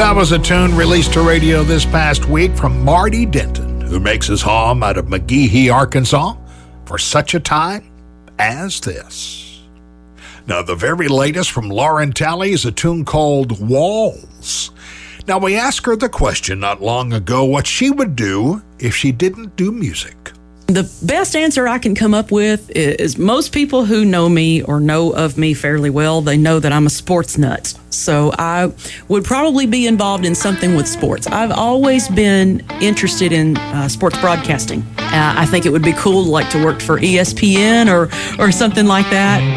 That was a tune released to radio this past week from Marty Denton, who makes his home out of McGehee, Arkansas, for such a time as this. Now, the very latest from Lauren Talley is a tune called Walls. Now, we asked her the question not long ago what she would do if she didn't do music. The best answer I can come up with is most people who know me or know of me fairly well, they know that I'm a sports nut. So I would probably be involved in something with sports. I've always been interested in sports broadcasting. I think it would be cool, like to work for ESPN or something like that.